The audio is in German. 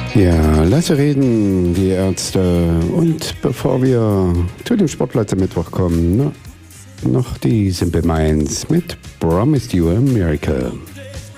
Ja, lasse reden, die Ärzte. Und bevor wir zu dem Sportplatz am Mittwoch kommen, noch die Simple Minds mit Promised You a Miracle.